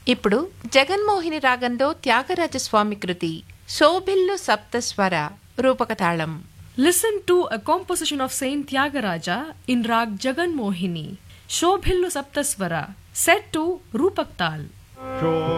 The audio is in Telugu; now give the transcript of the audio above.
ఇప్పుడు జగన్మోహిని రాగంలో త్యాగరాజస్వామి కృతి శోభిల్లు సప్తస్వర రూపకతాళం. Listen to a composition of Saint Tyagaraja in Rag Jagan Mohini, Shobhillu Saptaswara, set to Rupak Tal.